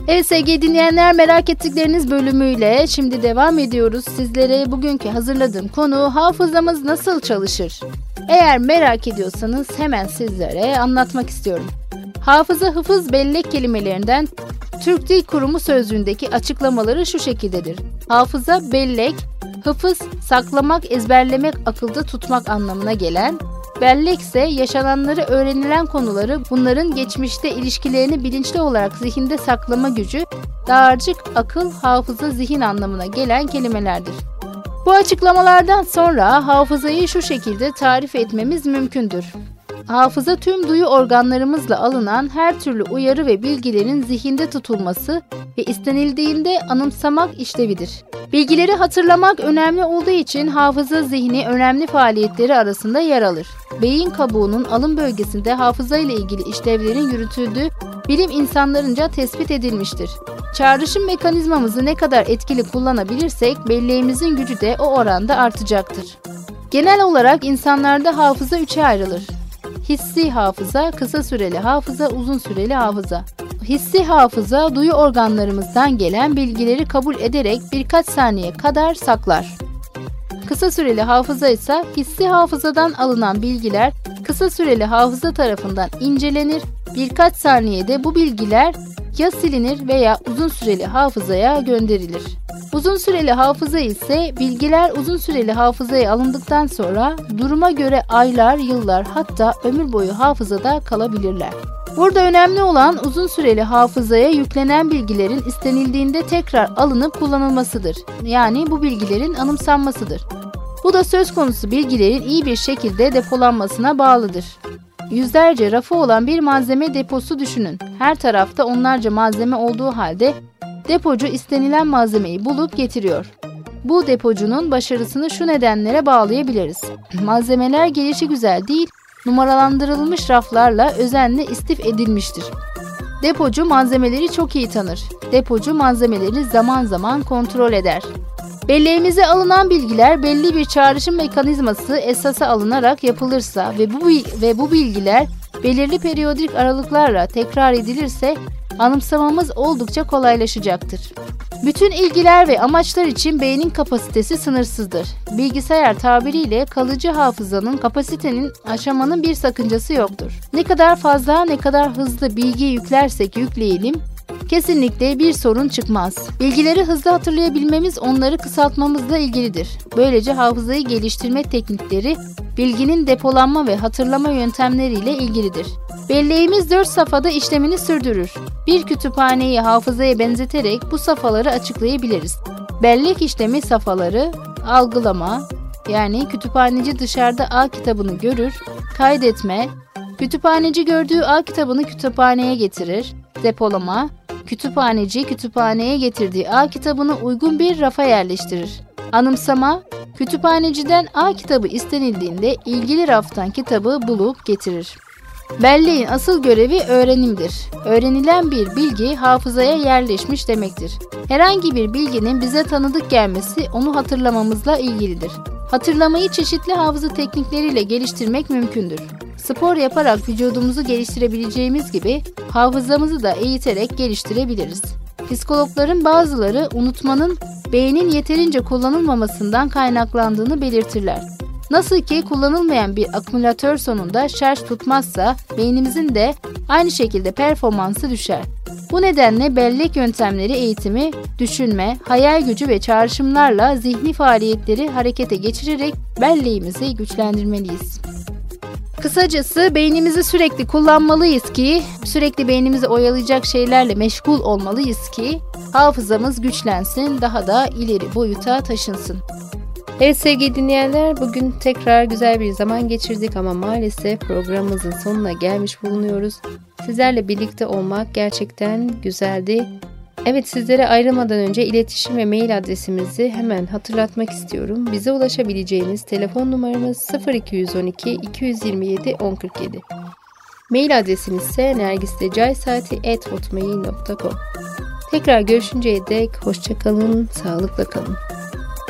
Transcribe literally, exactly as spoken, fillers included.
Evet sevgili dinleyenler, merak ettikleriniz bölümüyle şimdi devam ediyoruz. Sizlere bugünkü hazırladığım konu hafızamız nasıl çalışır? Eğer merak ediyorsanız hemen sizlere anlatmak istiyorum. Hafıza, hıfız, bellek kelimelerinden Türk Dil Kurumu sözlüğündeki açıklamaları şu şekildedir. Hafıza, bellek, hıfız, saklamak, ezberlemek, akılda tutmak anlamına gelen, bellek ise yaşananları, öğrenilen konuları, bunların geçmişte ilişkilerini bilinçli olarak zihinde saklama gücü, dağarcık, akıl, hafıza, zihin anlamına gelen kelimelerdir. Bu açıklamalardan sonra hafızayı şu şekilde tarif etmemiz mümkündür. Hafıza tüm duyu organlarımızla alınan her türlü uyarı ve bilgilerin zihinde tutulması ve istenildiğinde anımsamak işlevidir. Bilgileri hatırlamak önemli olduğu için hafıza zihni önemli faaliyetleri arasında yer alır. Beyin kabuğunun alın bölgesinde hafıza ile ilgili işlevlerin yürütüldüğü bilim insanlarınca tespit edilmiştir. Çağrışım mekanizmamızı ne kadar etkili kullanabilirsek belleğimizin gücü de o oranda artacaktır. Genel olarak insanlarda hafıza üçe ayrılır. Hissi hafıza, kısa süreli hafıza, uzun süreli hafıza. Hissi hafıza, duyu organlarımızdan gelen bilgileri kabul ederek birkaç saniye kadar saklar. Kısa süreli hafıza ise hissi hafızadan alınan bilgiler kısa süreli hafıza tarafından incelenir, birkaç saniyede bu bilgiler ya silinir veya uzun süreli hafızaya gönderilir. Uzun süreli hafıza ise bilgiler uzun süreli hafızaya alındıktan sonra duruma göre aylar, yıllar, hatta ömür boyu hafızada kalabilirler. Burada önemli olan uzun süreli hafızaya yüklenen bilgilerin istenildiğinde tekrar alınıp kullanılmasıdır. Yani bu bilgilerin anımsanmasıdır. Bu da söz konusu bilgilerin iyi bir şekilde depolanmasına bağlıdır. Yüzlerce rafı olan bir malzeme deposu düşünün. Her tarafta onlarca malzeme olduğu halde depocu istenilen malzemeyi bulup getiriyor. Bu depocunun başarısını şu nedenlere bağlayabiliriz. Malzemeler gelişigüzel değil, numaralandırılmış raflarla özenle istif edilmiştir. Depocu malzemeleri çok iyi tanır. Depocu malzemeleri zaman zaman kontrol eder. Belleğimize alınan bilgiler belli bir çağrışım mekanizması esasa alınarak yapılırsa ve bu ve bu bilgiler belirli periyodik aralıklarla tekrar edilirse anımsamamız oldukça kolaylaşacaktır. Bütün ilgiler ve amaçlar için beynin kapasitesi sınırsızdır. Bilgisayar tabiriyle kalıcı hafızanın kapasitenin aşamanın bir sakıncası yoktur. Ne kadar fazla, ne kadar hızlı bilgi yüklersek yükleyelim, kesinlikle bir sorun çıkmaz. Bilgileri hızlı hatırlayabilmemiz onları kısaltmamızla ilgilidir. Böylece hafızayı geliştirme teknikleri bilginin depolanma ve hatırlama yöntemleriyle ilgilidir. Belleğimiz dört safhada işlemini sürdürür. Bir kütüphaneyi hafızaya benzeterek bu safhaları açıklayabiliriz. Bellek işlemi safhaları: algılama, yani kütüphaneci dışarıda A kitabını görür, kaydetme, kütüphaneci gördüğü A kitabını kütüphaneye getirir, depolama, kütüphaneci kütüphaneye getirdiği A kitabını uygun bir rafa yerleştirir. Anımsama, kütüphaneciden A kitabı istenildiğinde ilgili raftan kitabı bulup getirir. Belleğin asıl görevi öğrenimdir. Öğrenilen bir bilgi hafızaya yerleşmiş demektir. Herhangi bir bilginin bize tanıdık gelmesi onu hatırlamamızla ilgilidir. Hatırlamayı çeşitli hafıza teknikleriyle geliştirmek mümkündür. Spor yaparak vücudumuzu geliştirebileceğimiz gibi hafızamızı da eğiterek geliştirebiliriz. Psikologların bazıları unutmanın beynin yeterince kullanılmamasından kaynaklandığını belirtirler. Nasıl ki kullanılmayan bir akümülatör sonunda şarj tutmazsa beynimizin de aynı şekilde performansı düşer. Bu nedenle bellek yöntemleri eğitimi, düşünme, hayal gücü ve çağrışımlarla zihni faaliyetleri harekete geçirerek belleğimizi güçlendirmeliyiz. Kısacası beynimizi sürekli kullanmalıyız ki, sürekli beynimizi oyalayacak şeylerle meşgul olmalıyız ki hafızamız güçlensin, daha da ileri boyuta taşınsın. Evet sevgili dinleyenler, bugün tekrar güzel bir zaman geçirdik ama maalesef programımızın sonuna gelmiş bulunuyoruz. Sizlerle birlikte olmak gerçekten güzeldi. Evet, sizlere ayrılmadan önce iletişim ve mail adresimizi hemen hatırlatmak istiyorum. Bize ulaşabileceğiniz telefon numaramız sıfır iki on iki iki yirmi yedi on kırk yedi. Mail adresimiz ise nergisdecaysati at hotmail nokta com. Tekrar görüşünceye dek hoşça kalın, sağlıkla kalın.